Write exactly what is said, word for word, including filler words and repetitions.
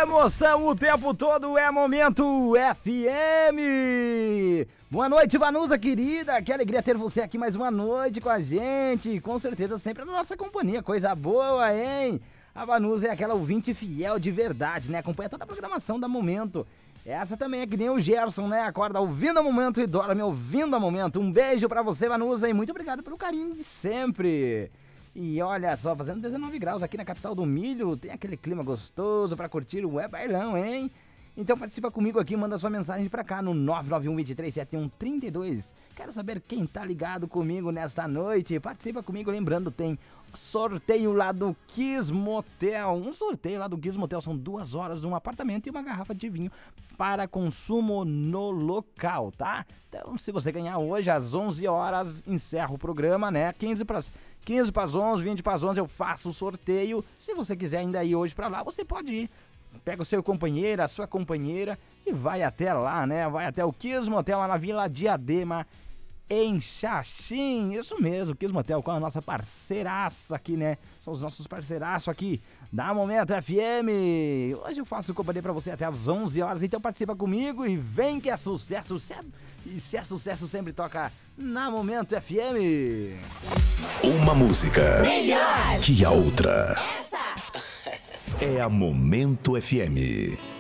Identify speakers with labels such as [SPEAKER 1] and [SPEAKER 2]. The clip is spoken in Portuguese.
[SPEAKER 1] Emoção o tempo todo é Momento F M. Boa noite, Vanusa querida, que alegria ter você aqui mais uma noite com a gente, com certeza sempre na nossa companhia, coisa boa, hein? A Vanusa é aquela ouvinte fiel de verdade, né? Acompanha toda a programação da Momento. Essa também é que nem o Gerson, né? Acorda ouvindo a Momento e dorme ouvindo a Momento. Um beijo pra você, Vanusa, e muito obrigado pelo carinho de sempre. E olha só, fazendo dezenove graus aqui na capital do milho, tem aquele clima gostoso pra curtir o Web Bailão, hein? Então participa comigo aqui, manda sua mensagem pra cá no nove nove um, dois três sete um, três dois. Quero saber quem tá ligado comigo nesta noite. Participa comigo, lembrando, tem sorteio lá do Kiss Motel. Um sorteio lá do Kiss Motel, são duas horas, um apartamento e uma garrafa de vinho para consumo no local, tá? Então, se você ganhar hoje às onze horas, encerra o programa, né? quinze para quinze para as onze, vinte para as onze eu faço o sorteio. Se você quiser ainda ir hoje para lá, você pode ir. Pega o seu companheiro, a sua companheira e vai até lá, né? Vai até o Kiss Motel lá na Vila Diadema, em Xaxim. Isso mesmo, Kiss Motel com a nossa parceiraça aqui, né? São os nossos parceiraços aqui da Momento F M. Hoje eu faço companhia pra você até às onze horas, então participa comigo e vem que é sucesso. E se é sucesso sempre toca na Momento F M.
[SPEAKER 2] Uma música
[SPEAKER 3] melhor
[SPEAKER 2] que a outra.
[SPEAKER 3] Essa
[SPEAKER 2] É a Momento F M.